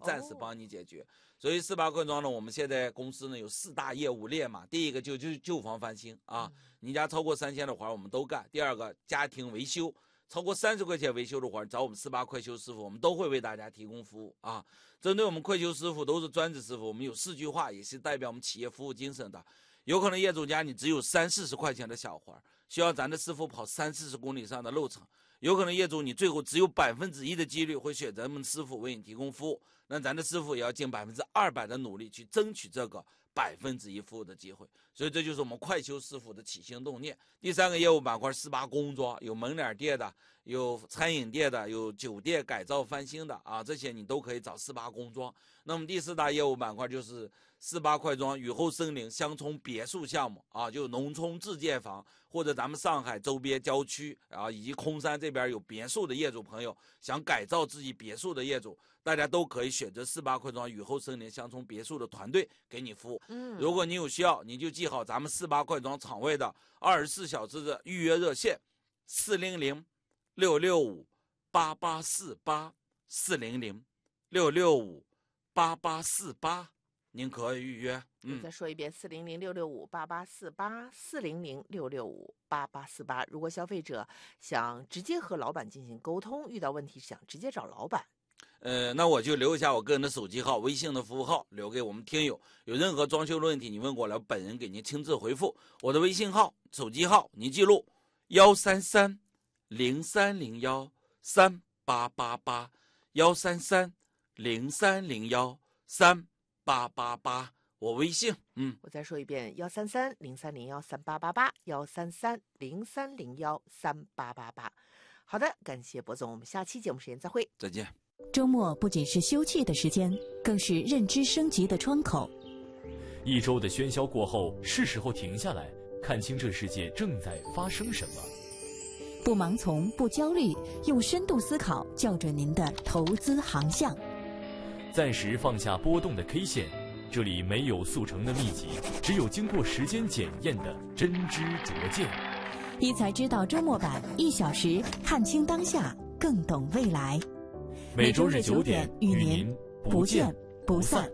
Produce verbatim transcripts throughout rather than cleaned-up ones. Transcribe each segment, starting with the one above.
暂时帮你解决。哦、所以四八快装呢，我们现在公司呢有四大业务链嘛，第一个就就是旧房翻新啊，嗯、你家超过三千的活我们都干；第二个家庭维修。超过三十块钱维修的活，找我们四八快修师傅，我们都会为大家提供服务啊。针对我们快修师傅都是专职师傅，我们有四句话，也是代表我们企业服务精神的。有可能业主家你只有三四十块钱的小活，需要咱的师傅跑三四十公里以上的路程。有可能业主你最后只有百分之一的几率会选择我们师傅为你提供服务，那咱的师傅也要尽百分之二百的努力去争取这个百分之一服务的机会。所以这就是我们快修师傅的起心动念。第三个业务板块四八工装，有门脸店的，有餐饮店的，有酒店改造翻新的啊，这些你都可以找四八工装。那么第四大业务板块就是四八快装雨后森林乡村别墅项目啊，就农村自建房，或者咱们上海周边郊区啊，以及空山这边有别墅的业主朋友，想改造自己别墅的业主，大家都可以选择四八快装雨后森林乡村别墅的团队给你服务。嗯，如果你有需要，你就记好咱们四八快装场外的二十四小时的预约热线：四零零六六五八八四八四零零六六五八八四八。您可以预约。 嗯，再说一遍，四零零六六五八八四八，四零零六六五八八四八。如果消费者想直接和老板进行沟通，遇到问题想直接找老板， 呃，那我就留一下我个人的手机号、微信的服务号，留给我们听友。有任何装修的问题，你问过来，本人给您亲自回复。我的微信号、手机号，您记录：幺三三零三零幺三八八八，幺三三零三零幺三。八八八，我微信，嗯， 我再说一遍，幺三三零三零幺三八八八，幺三三零三零幺三八八八。好的，感谢博总，我们下期节目时间再会， 再见。 周末不仅是休憩的时间，更是认知升级的窗口。 一周的喧嚣过后，是时候停下来，看清这世界正在发生什么。 不盲从，不焦虑，用深度思考校准您的投资航向。 暂时放下波动的 K 线，这里没有速成的秘籍，只有经过时间检验的真知灼见。 一才知道周末版，一小时看清当下，更懂未来。 每周日九点与您不见不散。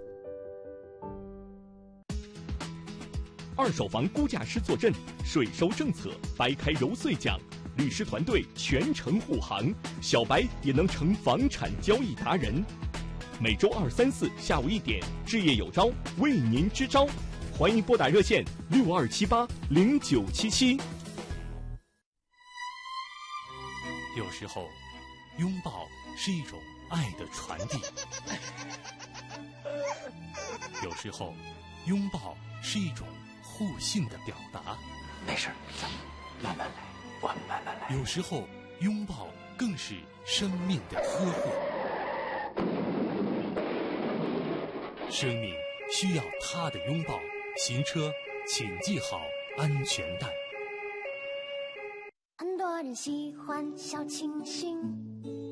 二手房估价师坐镇，税收政策掰开揉碎讲，律师团队全程护航，小白也能成房产交易达人。每周二、三、四下午一点，置业有招，为您支招，欢迎拨打热线六二七八零九七七。 有时候，拥抱是一种爱的传递；有时候，拥抱是一种互信的表达。 没事，咱们慢慢来，我们慢慢来。 有时候，拥抱更是生命的呵护。生命需要他的拥抱，行车请系好安全带。 很多人喜欢小清新。